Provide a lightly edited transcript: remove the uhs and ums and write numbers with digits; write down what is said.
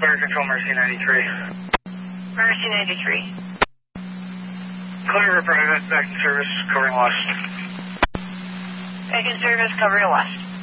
Fire Control, Mercy 93. Mercy 93. Clear for private, back in service, covering west. Back in service, covering west.